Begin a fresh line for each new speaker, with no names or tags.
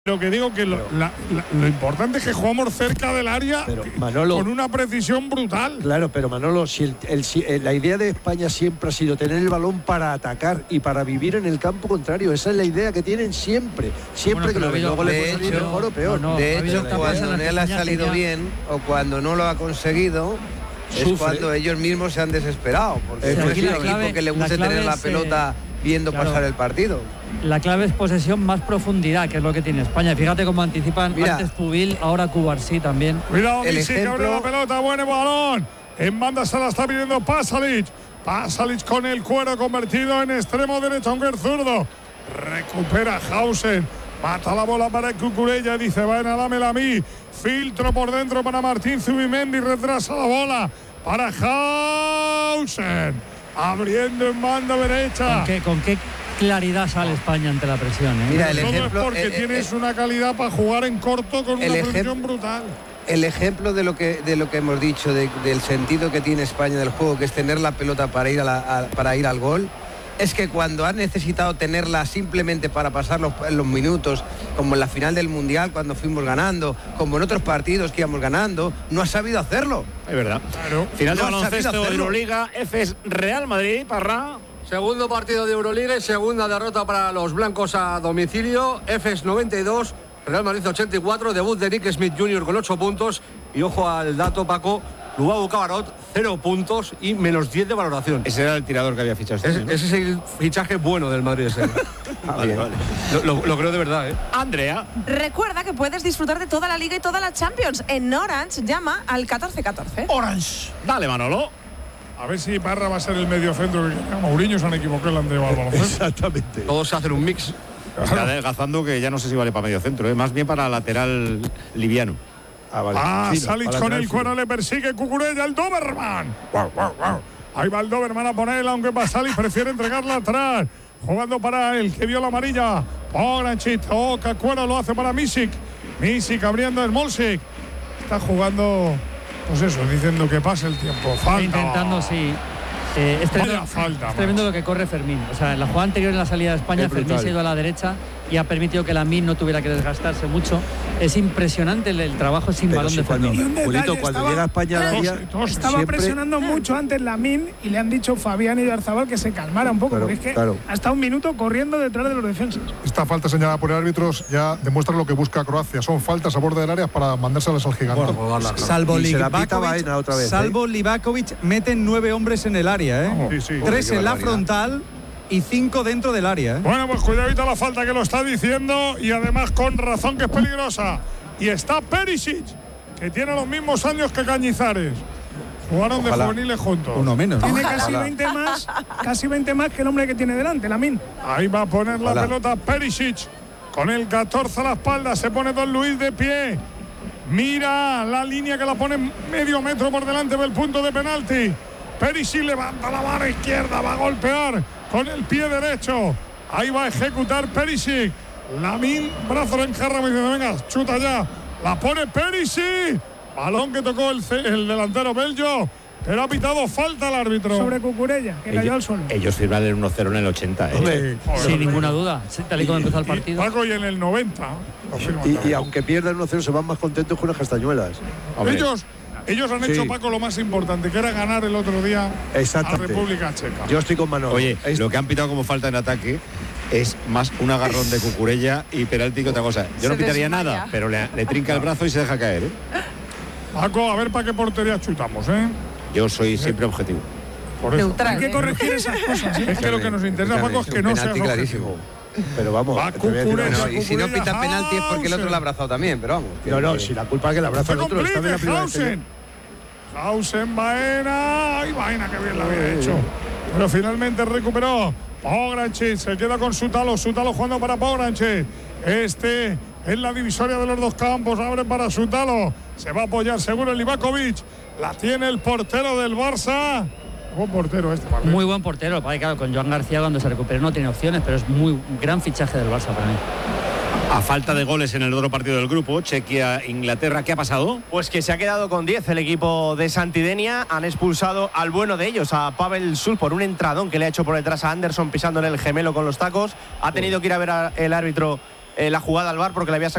Lo que digo que lo importante es que jugamos cerca del área,
pero, Manolo,
con una precisión brutal.
Claro, pero Manolo, si la idea de España siempre ha sido tener el balón para atacar y para vivir en el campo contrario. Esa es la idea que tienen siempre. Siempre, bueno, que luego le puede salir mejor o peor.
De hecho, cuando él ha salido bien o cuando no lo ha conseguido, es cuando ellos mismos se han desesperado. Porque no es un equipo que le guste tener la pelota viendo pasar el partido.
La clave es posesión más profundidad, que es lo que tiene España. Fíjate cómo anticipan antes Tubil, ahora Cubarsí también.
Cuidado, Misic, que abre la pelota, buen balón. En banda se la está pidiendo Pasalic. Pasalic con el cuero convertido en extremo derecho, aunque es zurdo. Recupera Hausen. Mata la bola para Cucurella. Dice, bueno, dámela a mí. Filtro por dentro para Martín Zubimendi. Retrasa la bola para Hausen. Abriendo en banda derecha.
¿Con qué claridad sale España ante la presión?
Mira, el ejemplo,
es porque tienes una calidad para jugar en corto con una precisión brutal.
El ejemplo de lo que hemos dicho, del sentido que tiene España del juego, que es tener la pelota para ir al gol, es que cuando ha necesitado tenerla simplemente para pasar los minutos, como en la final del Mundial cuando fuimos ganando, como en otros partidos que íbamos ganando, no ha sabido hacerlo.
Es verdad.
Claro.
Final de baloncesto de Euroliga, EFES Real Madrid, Parra.
Segundo partido de Euroliga y segunda derrota para los blancos a domicilio. EFES 92, Real Madrid 84, debut de Nick Smith Jr. con 8 puntos. Y ojo al dato, Paco, Lubabo Cabarrot, 0 puntos y menos 10 de valoración.
Ese era el tirador que había fichado.
Ese es el fichaje bueno del Madrid.
Vale.
Lo creo de verdad, ¿eh?
Andrea.
Recuerda que puedes disfrutar de toda la Liga y toda la Champions. En Orange, llama al 1414.
Orange.
Dale, Manolo.
A ver si Parra va a ser el mediocentro que Mourinho se han equivocado el Andrea al baloncesto.
Exactamente.
Todos hacen un mix.
Está adelgazando, que ya no sé si vale para medio centro, más bien para lateral liviano.
Vale. Salic con el cuero, le persigue Cucurella, el Doberman. Wow. Ahí va el Doberman a ponerla, aunque Pasalic prefiere entregarla atrás. Jugando para el que vio la amarilla. Pogranchit, toca cuero, lo hace para Misic. Misic abriendo el Molsik. Está jugando, pues eso, diciendo que pase el tiempo. Falta.
Intentando, sí. Es tremendo lo que corre Fermín. O sea, en la jugada anterior, en la salida de España, Fermín se ha ido a la derecha y ha permitido que Lamine no tuviera que desgastarse mucho. Es impresionante el trabajo sin balón de Fermín.
Julito, cuando llega a España al área,
estaba presionando mucho antes Lamine y le han dicho Fabián y Oyarzabal que se calmara un poco, porque es que hasta un minuto corriendo detrás de los defensas.
Esta falta señalada por árbitros ya demuestra lo que busca Croacia. Son faltas a borde del área para mandárselas al gigante.
Salvo Livakovic, meten 9 hombres en el área, ¿eh? 3 en la frontal y 5 dentro del área, ¿eh?
Bueno, pues cuidadito la falta que lo está diciendo, y además con razón, que es peligrosa. Y está Perisic, que tiene los mismos años que Cañizares. Jugaron de juveniles juntos.
Uno menos.
Tiene casi 20 más que el hombre que tiene delante, Lamine.
Ahí va a poner la pelota Perisic. Con el 14 a la espalda se pone Don Luis de pie. Mira la línea que la pone medio metro por delante del punto de penalti. Perisic levanta la mano izquierda, va a golpear con el pie derecho. Ahí va a ejecutar Perisic. Lamine, brazo en jarra, me dice, venga, chuta ya. La pone Perisic. Balón que tocó el delantero belgo, pero ha pitado falta al árbitro.
Sobre Cucurella, que cayó al suelo.
Ellos firman el 1-0 en el 80, ¿eh?
Sin ninguna duda, tal y como empezó el partido.
Paco, y en el 90.
Y aunque pierdan 1-0, se van más contentos que unas castañuelas.
Ellos han hecho, Paco, lo más importante, que era ganar el otro día a República Checa.
Yo estoy con Manolo.
Oye, lo que han pitado como falta en ataque es más un agarrón de Cucurella y penalti que otra cosa. Yo no pitaría nada, pero le trinca el brazo y se deja caer, ¿eh?
Paco, a ver para qué portería chutamos, ¿eh?
Yo soy siempre objetivo.
Por eso.
Neutral.
Hay que corregir esas cosas.
Es que lo que nos interesa, Paco, es que no sea objetivo.
Pero vamos,
y si no pita penalti es porque el otro lo ha abrazado también, pero vamos.
No, si la culpa es que la abraza el otro. Está bien la
Hausen, Baena. Ay, Baena, que bien la había hecho. Pero finalmente recuperó Pogranchit, se queda con Sutalo jugando para Pogranchit. En la divisoria de los dos campos, abre para Sutalo. Se va a apoyar seguro el Livakovic. La tiene el portero del Barça. Buen portero este, ¿vale?
Muy buen portero. Claro, con Joan García cuando se recupere no tiene opciones, pero es muy gran fichaje del Barça para mí.
A falta de goles en el otro partido del grupo, Chequia-Inglaterra, ¿qué ha pasado?
Pues que se ha quedado con 10 el equipo de Santidenia. Han expulsado al bueno de ellos, a Pavel Sul, por un entradón que le ha hecho por detrás a Anderson pisándole el gemelo con los tacos. Ha tenido que ir a ver el árbitro la jugada al VAR porque le había sacado